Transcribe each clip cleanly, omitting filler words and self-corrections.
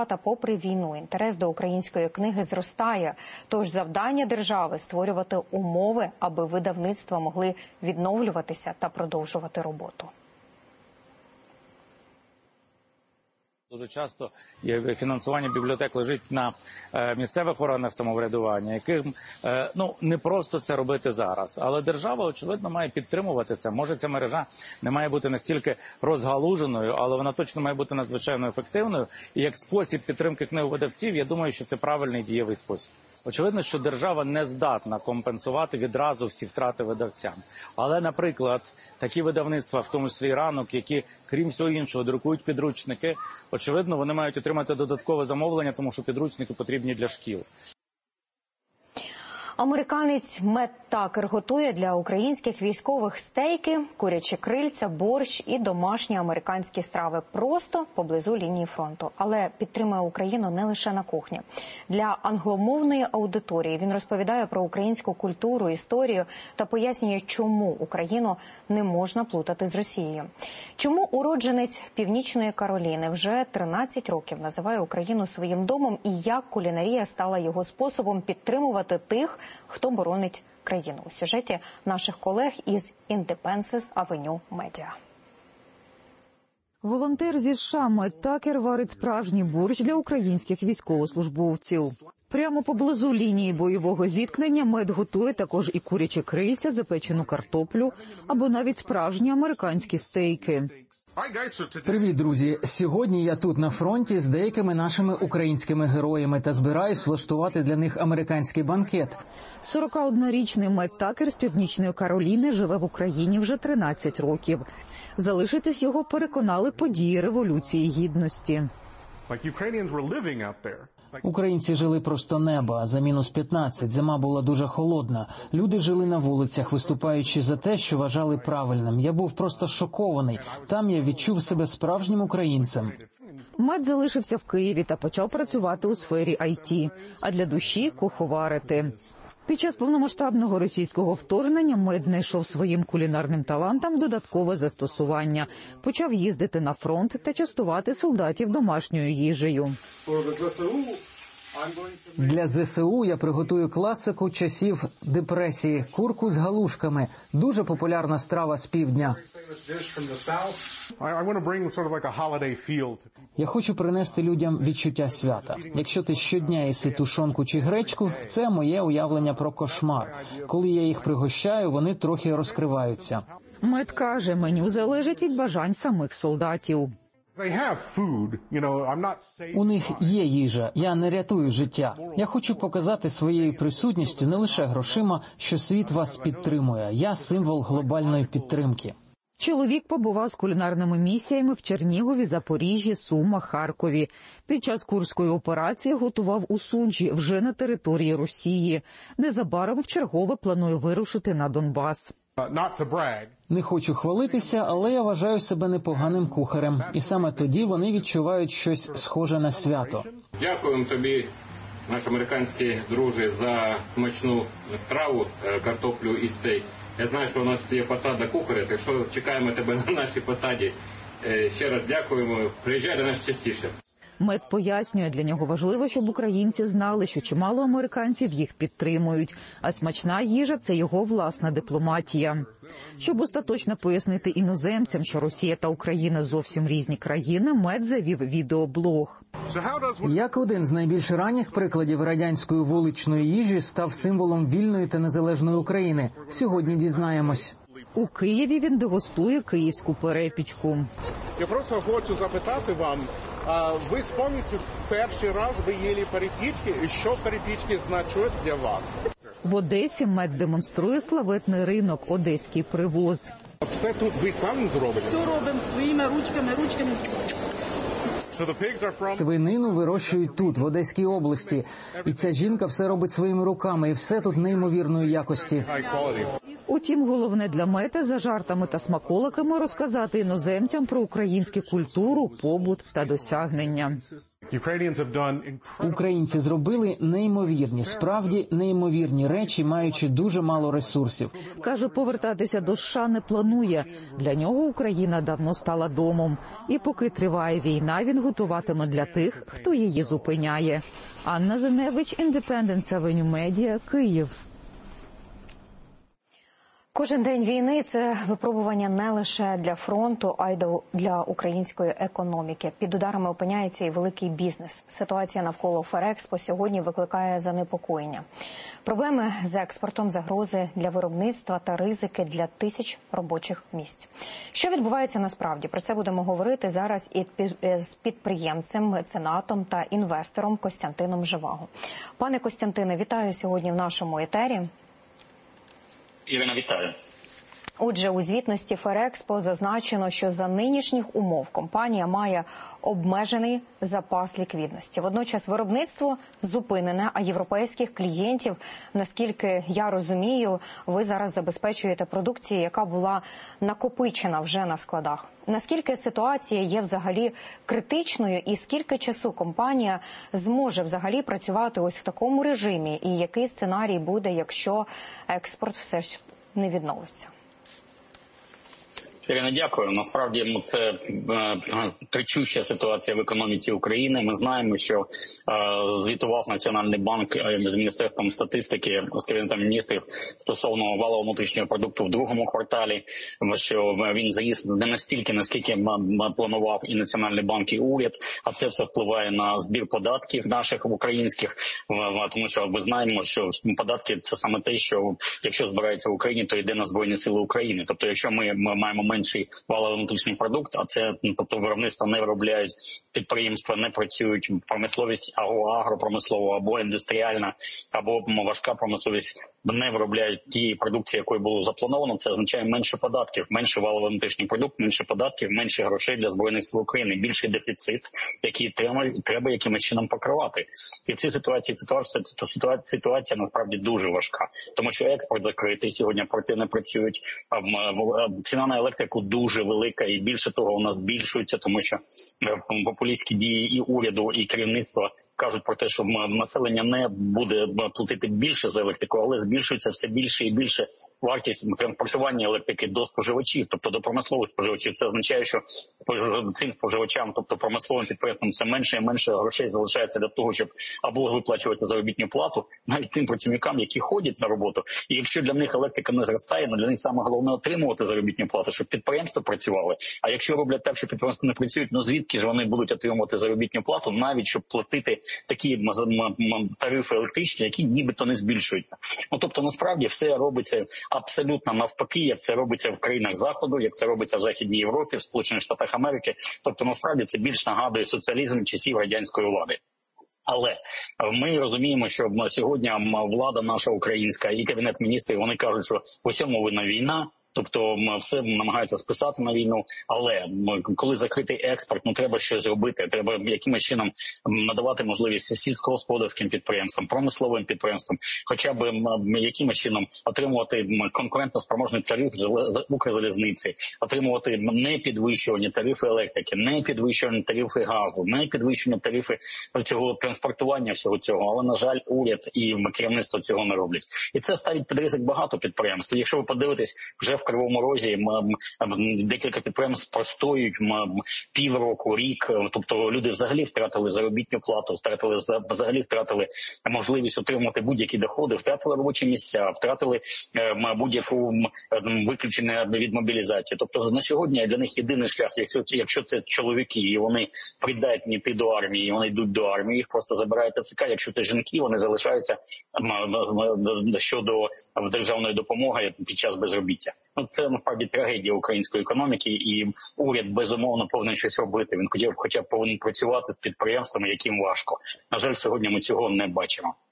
Та попри війну, інтерес до української книги зростає. Тож завдання держави – створювати умови, аби видавництва могли відновлюватися та продовжувати роботу. Дуже часто фінансування бібліотек лежить на місцевих органах самоврядування, яким не просто це робити зараз. Але держава, очевидно, має підтримувати це. Може, ця мережа не має бути настільки розгалуженою, але вона точно має бути надзвичайно ефективною. І як спосіб підтримки книговидавців, я думаю, що це правильний дієвий спосіб. Очевидно, що держава не здатна компенсувати відразу всі втрати видавцям. Але, наприклад, такі видавництва, в тому числі «Ранок», які, крім всього іншого, друкують підручники, очевидно, вони мають отримати додаткове замовлення, тому що підручники потрібні для шкіл. Американець Мет Такер готує для українських військових стейки, курячі крильця, борщ і домашні американські страви просто поблизу лінії фронту. Але підтримує Україну не лише на кухні. Для англомовної аудиторії він розповідає про українську культуру, історію та пояснює, чому Україну не можна плутати з Росією. Чому уродженець Північної Кароліни вже 13 років називає Україну своїм домом і як кулінарія стала його способом підтримувати тих, хто боронить країну. У сюжеті наших колег із Independence Avenue Media. Волонтер зі США Мет Такер варить справжній борщ для українських військовослужбовців. Прямо поблизу лінії бойового зіткнення Мет готує також і курячі крильця, запечену картоплю або навіть справжні американські стейки. Привіт, друзі! Сьогодні я тут на фронті з деякими нашими українськими героями та збираюсь влаштувати для них американський банкет. 41-річний Мет Такер з Північної Кароліни живе в Україні вже 13 років. Залишитись його переконали події Революції Гідності. Українці жили просто неба, за мінус 15, зима була дуже холодна. Люди жили на вулицях, виступаючи за те, що вважали правильним. Я був просто шокований. Там я відчув себе справжнім українцем. Мет залишився в Києві та почав працювати у сфері IT, а для душі – куховарити. Під час повномасштабного російського вторгнення Мет знайшов своїм кулінарним талантам додаткове застосування. Почав їздити на фронт та частувати солдатів домашньою їжею. Для ЗСУ я приготую класику часів депресії – курку з галушками. Дуже популярна страва з півдня. Я хочу принести людям відчуття свята. Якщо ти щодня їси тушонку чи гречку, це моє уявлення про кошмар. Коли я їх пригощаю, вони трохи розкриваються. Мет каже, меню залежить від бажань самих солдатів. У них є їжа, я не рятую життя. Я хочу показати своєю присутністю не лише грошима, що світ вас підтримує. Я символ глобальної підтримки. Чоловік побував з кулінарними місіями в Чернігові, Запоріжжі, Сумах, Харкові. Під час Курської операції готував у Суджі, вже на території Росії. Незабаром вчергове планує вирушити на Донбас. Не хочу хвалитися, але я вважаю себе непоганим кухарем. І саме тоді вони відчувають щось схоже на свято. Дякуємо тобі, наш американський друже, за смачну страву, картоплю і стейк. Я знаю, що у нас є посада кухаря, так що чекаємо тебе на нашій посаді. Ще раз дякуємо. Приїжджай до нас частіше. Мет пояснює, для нього важливо, щоб українці знали, що чимало американців їх підтримують, а смачна їжа – це його власна дипломатія. Щоб остаточно пояснити іноземцям, що Росія та Україна зовсім різні країни, Мет завів відеоблог. Як один з найбільш ранніх прикладів радянської вуличної їжі став символом вільної та незалежної України? Сьогодні дізнаємось. У Києві він дегустує київську перепічку. Я просто хочу запитати вам, ви пам'ятаєте, перший раз ви їли перепічки, і що перепічки значать для вас? В Одесі Мет демонструє славетний ринок «Одеський привоз». Все тут ви самі зробите? Все робимо своїми ручками. Свинину вирощують тут, в Одеській області. І ця жінка все робить своїми руками, і все тут неймовірної якості. Утім, головне для Мета за жартами та смаколиками розказати іноземцям про українську культуру, побут та досягнення. Українці зробили неймовірні, справді неймовірні речі, маючи дуже мало ресурсів. Каже, повертатися до США не планує. Для нього Україна давно стала домом. І поки триває війна, він готуватиме для тих, хто її зупиняє. Анна Зеневич, Independence Avenue Media, Київ. Кожен день війни – це випробування не лише для фронту, а й для української економіки. Під ударами опиняється і великий бізнес. Ситуація навколо Ферекспо сьогодні викликає занепокоєння. Проблеми з експортом, загрози для виробництва та ризики для тисяч робочих місць. Що відбувається насправді? Про це будемо говорити зараз з підприємцем, меценатом та інвестором Костянтином Живаго. Пане Костянтине, вітаю сьогодні в нашому етері. Ірина, вітаю. Отже, у звітності Ферекспо зазначено, що за нинішніх умов компанія має обмежений запас ліквідності. Водночас виробництво зупинене, а європейських клієнтів, наскільки я розумію, ви зараз забезпечуєте продукцію, яка була накопичена вже на складах. Наскільки ситуація є взагалі критичною і скільки часу компанія зможе взагалі працювати ось в такому режимі? І який сценарій буде, якщо експорт все ж не відновиться? Ірина, дякую. Насправді це кричуща ситуація в економіці України. Ми знаємо, що звітував Національний банк з Міністерством статистики, з Кабінетом міністрів стосовно валового внутрішнього продукту в другому кварталі, що він заїзд не настільки, наскільки планував і Національний банк, і уряд, а це все впливає на збір податків наших українських, тому що ми знаємо, що податки – це саме те, що якщо збирається в Україні, то йде на Збройні Сили України. Тобто, якщо ми маємо менший валовий внутрішній продукт, а це, тобто, виробництва не виробляють, підприємства не працюють, промисловість або агропромислова, або індустріальна, або важка промисловість не виробляють тієї продукції, якою було заплановано, це означає менше податків, менше валовий внутрішній продукт, менше податків, менше грошей для Збройних Сил України, більший дефіцит, який треба якимось чином покривати. І в цій ситуація насправді дуже важка, тому що експорт закритий, сьогодні порти не працюють, ціна на електрику дуже велика і більше того вона збільшується, тому що популістські дії і уряду, і керівництва кажуть про те, що населення не буде платити більше за електрику, але збільшується все більше і більше вартість транспортування електрики до споживачів, тобто до промислових споживачів. Це означає, що цим споживачам, тобто промисловим підприємствам, все менше і менше грошей залишається для того, щоб або виплачувати заробітну плату навіть тим працівникам, які ходять на роботу. І якщо для них електрика не зростає, для них саме головне отримувати заробітну плату, щоб підприємства працювали. А якщо роблять так, що підприємства не працюють, звідки ж вони будуть отримувати заробітну плату, навіть щоб платити такі тарифи електричні, які нібито не збільшуються. Тобто, насправді, все робиться абсолютно навпаки, як це робиться в країнах Заходу, як це робиться в Західній Європі, в Сполучених Штатах Америки. Тобто, насправді, це більш нагадує соціалізм часів радянської влади. Але ми розуміємо, що сьогодні влада наша українська і Кабінет міністрів, вони кажуть, що в усьому винна війна. Тобто все намагаються списати на війну, але коли закритий експорт, треба щось робити, треба якимось чином надавати можливість сільськогосподарським підприємствам, промисловим підприємствам, хоча б якимось чином отримувати конкурентоспроможний тариф Укрзалізниці, отримувати не підвищувані тарифи електрики, не підвищувані тарифи газу, не підвищені тарифи цього транспортування всього цього, але, на жаль, уряд і керівництво цього не роблять. І це ставить під ризик багато підприємств. Якщо ви подивитесь, вже в Кривому Розі декілька підприємств простоюють півроку, рік. Тобто люди взагалі втратили заробітну плату, взагалі втратили можливість отримати будь-які доходи, втратили робочі місця, втратили будь-яку виключення від мобілізації. Тобто на сьогодні для них єдиний шлях, якщо це чоловіки і вони придатні йти до армії, і вони йдуть до армії, їх просто забирають ТЦК. Якщо це жінки, вони залишаються щодо державної допомоги під час безробіття. Це насправді трагедія української економіки, і уряд безумовно повинен щось робити. Він хоча б повинен працювати з підприємствами, яким важко. На жаль, сьогодні ми цього не бачимо.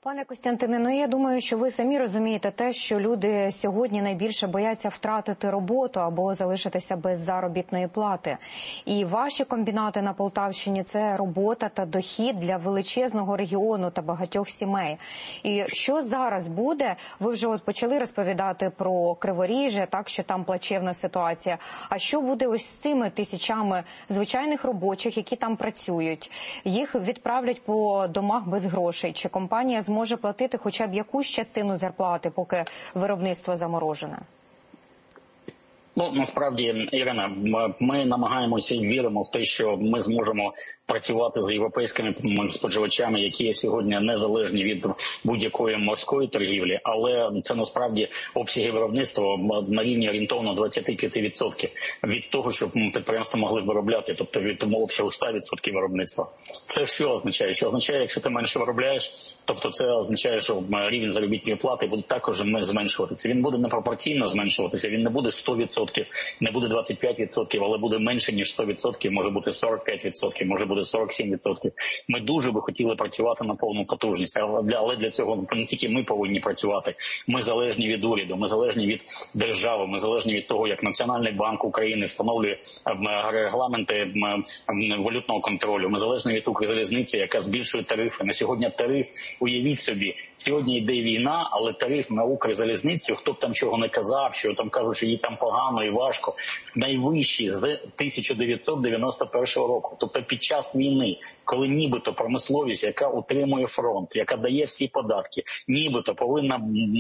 Пане Костянтине, ну я думаю, що ви самі розумієте те, що люди сьогодні найбільше бояться втратити роботу або залишитися без заробітної плати. І ваші комбінати на Полтавщині – це робота та дохід для величезного регіону та багатьох сімей. І що зараз буде? Ви вже почали розповідати про Криворіжжя, так, що там плачевна ситуація. А що буде ось з цими тисячами звичайних робочих, які там працюють? Їх відправлять по домах без грошей. Чи компанія зможе платити хоча б якусь частину зарплати, поки виробництво заморожене? Ну, насправді, Ірина, ми намагаємося і віримо в те, що ми зможемо працювати з європейськими споживачами, які сьогодні незалежні від будь-якої морської торгівлі, але це насправді обсяги виробництва на рівні орієнтовно 25% від того, щоб підприємства могли виробляти, тобто від обсягу 100% виробництва. Це що означає? Що означає, якщо ти менше виробляєш, тобто це означає, що рівень заробітної плати буде також зменшуватися. Він буде непропорційно зменшуватися, він не буде 100%. Не буде 25%, але буде менше, ніж 100%, може бути 45%, може бути 47%. Ми дуже би хотіли працювати на повну потужність, але для цього не тільки ми повинні працювати. Ми залежні від уряду, ми залежні від держави, ми залежні від того, як Національний банк України встановлює регламенти валютного контролю. Ми залежні від Укрзалізниці, яка збільшує тарифи. На сьогодні тариф, уявіть собі, сьогодні йде війна, але тариф на Укрзалізницю, хто б там чого не казав, що там кажуть, що їй там погано і важко, найвищий з 1991 року. Тобто під час війни, коли нібито промисловість, яка утримує фронт, яка дає всі податки, нібито повинна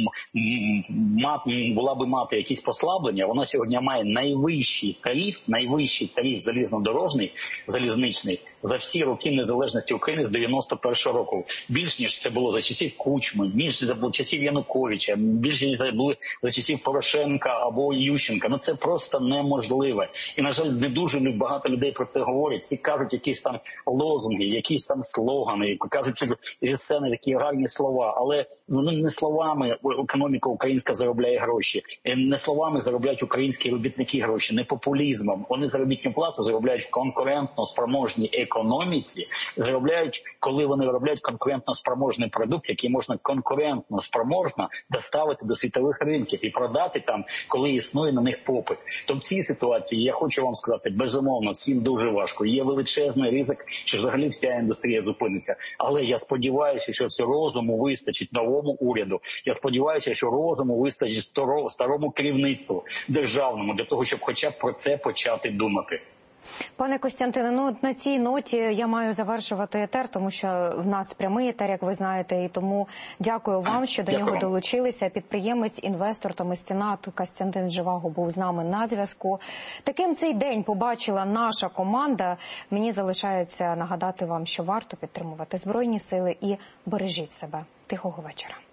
була би мати якісь послаблення, вона сьогодні має найвищий тариф залізничний за всі роки незалежності України з 91-го року. Більш ніж це було за часів Кучми, більш за часів Януковича, більш ніж це було за часів Порошенка або Ющенка. Ну це просто неможливе. І, на жаль, не дуже багато людей про це говорять. Всі кажуть якісь там лозунги, якісь там слогани, кажуть зі сцени такі гарні слова. Але не словами економіка українська заробляє гроші, не словами заробляють українські робітники гроші, не популізмом. Вони заробітну плату заробляють в конкурентно спроможній економіці, заробляють, коли вони виробляють конкурентно спроможний продукт, який можна конкурентно спроможно доставити до світових ринків і продати там, коли існує на них попит. То в цій ситуації, я хочу вам сказати, безумовно, всім дуже важко. Є величезний ризик, що взагалі вся індустрія зупиниться. Але я сподіваюся, що цього розуму вистачить новому уряду. Я сподіваюся, що розуму вистачить старому керівництву державному для того, щоб хоча б про це почати думати. Пане Костянтине, ну на цій ноті я маю завершувати етер, тому що в нас прямий етер, як ви знаєте, і тому дякую вам, що до нього долучилися. Підприємець, інвестор та меценат Костянтин Живаго був з нами на зв'язку. Таким цей день побачила наша команда. Мені залишається нагадати вам, що варто підтримувати Збройні сили і бережіть себе. Тихого вечора.